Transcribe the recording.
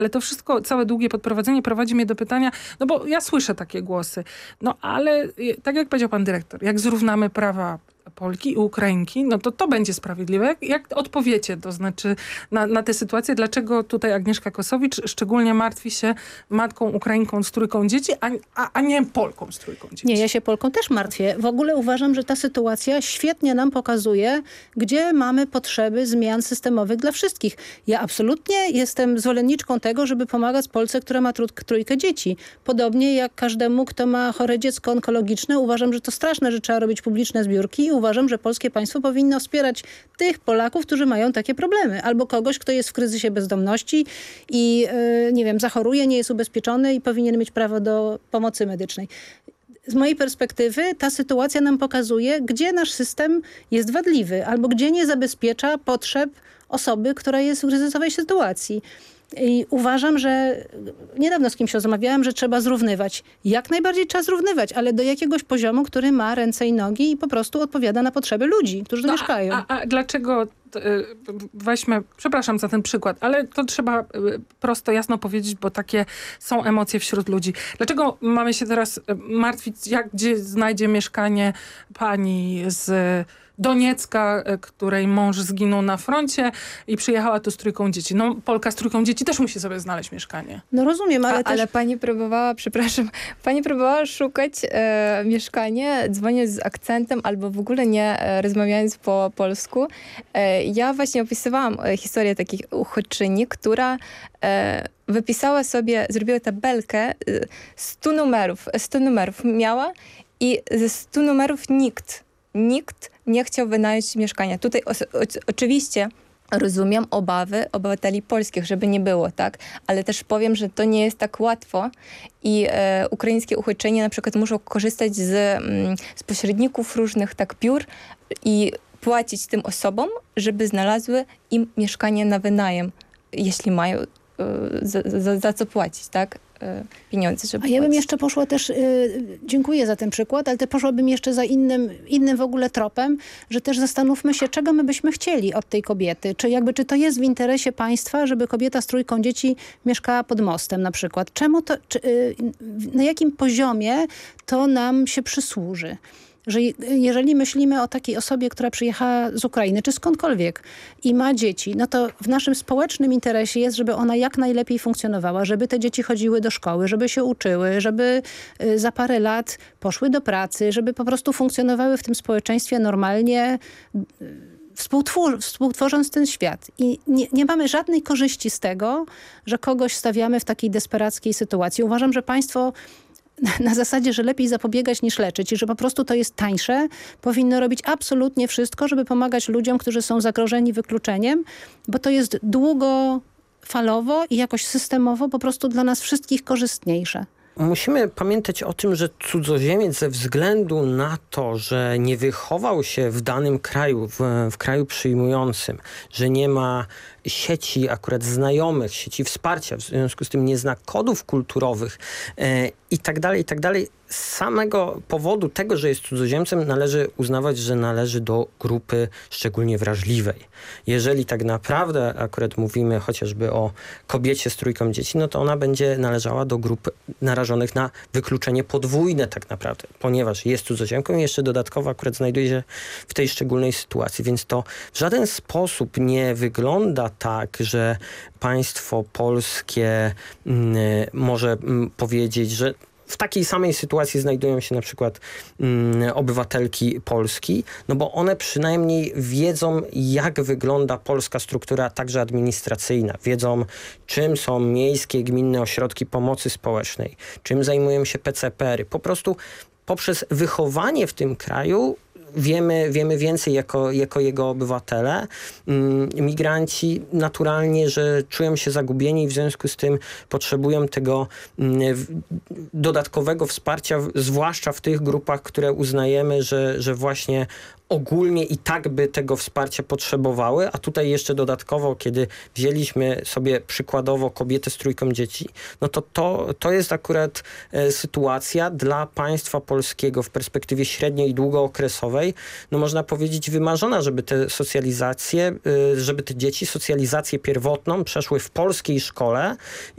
Ale to wszystko, całe długie podprowadzenie prowadzi mnie do pytania, no bo ja słyszę takie głosy, no ale tak jak powiedział pan dyrektor, jak zrównamy prawa Polki i Ukrainki, no to będzie sprawiedliwe. Jak odpowiecie, to znaczy na tę sytuację, dlaczego tutaj Agnieszka Kosowicz szczególnie martwi się matką Ukrainką z trójką dzieci, a nie Polką z trójką dzieci? Nie, ja się Polką też martwię. W ogóle uważam, że ta sytuacja świetnie nam pokazuje, gdzie mamy potrzeby zmian systemowych dla wszystkich. Ja absolutnie jestem zwolenniczką tego, żeby pomagać Polce, która ma trójkę dzieci. Podobnie jak każdemu, kto ma chore dziecko onkologiczne, uważam, że to straszne, że trzeba robić publiczne zbiórki i uważam, że polskie państwo powinno wspierać tych Polaków, którzy mają takie problemy. Albo kogoś, kto jest w kryzysie bezdomności i nie wiem, zachoruje, nie jest ubezpieczony i powinien mieć prawo do pomocy medycznej. Z mojej perspektywy ta sytuacja nam pokazuje, gdzie nasz system jest wadliwy albo gdzie nie zabezpiecza potrzeb osoby, która jest w kryzysowej sytuacji. I uważam, że niedawno z kimś rozmawiałam, że trzeba zrównywać. Jak najbardziej trzeba zrównywać, ale do jakiegoś poziomu, który ma ręce i nogi i po prostu odpowiada na potrzeby ludzi, którzy tu mieszkają. A dlaczego, weźmy, przepraszam za ten przykład, ale to trzeba prosto, jasno powiedzieć, bo takie są emocje wśród ludzi. Dlaczego mamy się teraz martwić, gdzie znajdzie mieszkanie pani z Doniecka, której mąż zginął na froncie i przyjechała tu z trójką dzieci. No, Polka z trójką dzieci też musi sobie znaleźć mieszkanie. No rozumiem, ale też... Ale pani próbowała szukać mieszkanie, dzwoniąc z akcentem albo w ogóle nie rozmawiając po polsku. Ja właśnie opisywałam historię takiej uchodźczyni, która wypisała sobie, zrobiła tabelkę 100 numerów miała i ze 100 numerów nikt nie chciał wynająć mieszkania. Tutaj oczywiście rozumiem obawy obywateli polskich, żeby nie było, tak? Ale też powiem, że to nie jest tak łatwo i ukraińskie uchodźczynie na przykład muszą korzystać z pośredników różnych tak biur i płacić tym osobom, żeby znalazły im mieszkanie na wynajem, jeśli mają za co płacić, tak? Pieniądze, żeby A ja bym płacić. jeszcze poszła też, dziękuję za ten przykład, ale poszłabym jeszcze za innym w ogóle tropem, że też zastanówmy się, czego my byśmy chcieli od tej kobiety. Czy to jest w interesie państwa, żeby kobieta z trójką dzieci mieszkała pod mostem na przykład? Na jakim poziomie to nam się przysłuży? Że jeżeli myślimy o takiej osobie, która przyjechała z Ukrainy, czy skądkolwiek i ma dzieci, no to w naszym społecznym interesie jest, żeby ona jak najlepiej funkcjonowała, żeby te dzieci chodziły do szkoły, żeby się uczyły, żeby za parę lat poszły do pracy, żeby po prostu funkcjonowały w tym społeczeństwie normalnie, współtworząc ten świat. I nie mamy żadnej korzyści z tego, że kogoś stawiamy w takiej desperackiej sytuacji. Uważam, że państwo na zasadzie, że lepiej zapobiegać niż leczyć i że po prostu to jest tańsze, powinno robić absolutnie wszystko, żeby pomagać ludziom, którzy są zagrożeni wykluczeniem, bo to jest długofalowo i jakoś systemowo po prostu dla nas wszystkich korzystniejsze. Musimy pamiętać o tym, że cudzoziemiec ze względu na to, że nie wychował się w danym kraju, w kraju przyjmującym, że nie ma sieci akurat znajomych, sieci wsparcia, w związku z tym nie zna kodów kulturowych i tak dalej, z samego powodu tego, że jest cudzoziemcem, należy uznawać, że należy do grupy szczególnie wrażliwej. Jeżeli tak naprawdę akurat mówimy chociażby o kobiecie z trójką dzieci, no to ona będzie należała do grup narażonych na wykluczenie podwójne tak naprawdę, ponieważ jest cudzoziemką i jeszcze dodatkowo akurat znajduje się w tej szczególnej sytuacji, więc to w żaden sposób nie wygląda tak, że państwo polskie może powiedzieć, że w takiej samej sytuacji znajdują się na przykład obywatelki Polski, no bo one przynajmniej wiedzą, jak wygląda polska struktura także administracyjna. Wiedzą, czym są miejskie, gminne ośrodki pomocy społecznej, czym zajmują się PCPR-y. Po prostu poprzez wychowanie w tym kraju wiemy więcej jako jego obywatele. Migranci naturalnie, że czują się zagubieni i w związku z tym potrzebują tego dodatkowego wsparcia, zwłaszcza w tych grupach, które uznajemy, że właśnie ogólnie i tak by tego wsparcia potrzebowały, a tutaj jeszcze dodatkowo, kiedy wzięliśmy sobie przykładowo kobietę z trójką dzieci, no to jest akurat sytuacja dla państwa polskiego w perspektywie średniej i długookresowej, no można powiedzieć wymarzona, żeby te dzieci socjalizację pierwotną przeszły w polskiej szkole